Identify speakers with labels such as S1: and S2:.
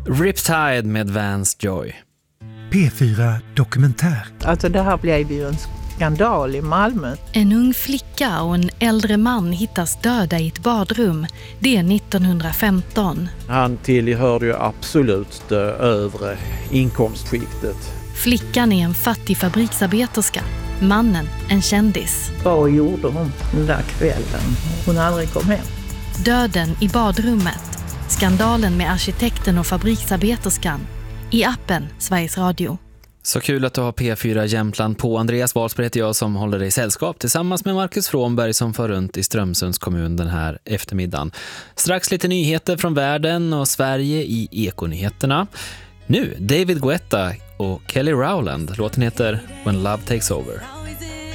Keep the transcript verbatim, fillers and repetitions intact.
S1: Riptide med Vance Joy.
S2: P fyra Dokumentär.
S3: Alltså det här blev ju en skandal i Malmö.
S4: En ung flicka och en äldre man hittas döda i ett badrum. Det är nittonhundrafemton.
S5: Han tillhörde ju absolut det övre inkomstskiktet.
S4: Flickan är en fattig fabriksarbeterska. Mannen en kändis.
S3: Vad gjorde hon den där kvällen? Hon aldrig kom hem.
S4: Döden i badrummet. Skandalen med arkitekten och fabriksarbeterskan. I appen Sveriges Radio.
S1: Så kul att du har P fyra Jämtland på. Andreas Wahlsberg heter jag som håller dig i sällskap tillsammans med Marcus Frånberg som för runt i Strömsunds kommun den här eftermiddagen. Strax lite nyheter från världen och Sverige i Ekonyheterna. Nu David Guetta och Kelly Rowland. Låten heter When Love Takes Over.